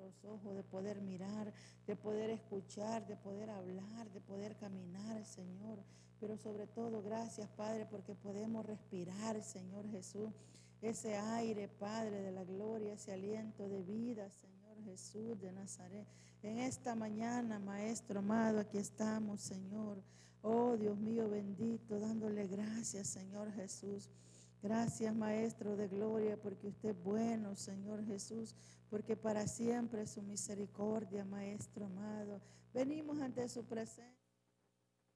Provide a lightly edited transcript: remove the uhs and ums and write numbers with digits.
nuestros ojos, de poder mirar, de poder escuchar, de poder hablar, de poder caminar, Señor. Pero sobre todo, gracias, Padre, porque podemos respirar, Señor Jesús, ese aire, Padre, de la gloria, ese aliento de vida, Señor Jesús de Nazaret. En esta mañana, Maestro amado, aquí estamos, Señor. Oh, Dios mío bendito, dándole gracias, Señor Jesús. Gracias, Maestro de gloria, porque usted es bueno, Señor Jesús, porque para siempre es su misericordia, Maestro amado. Venimos ante su presencia.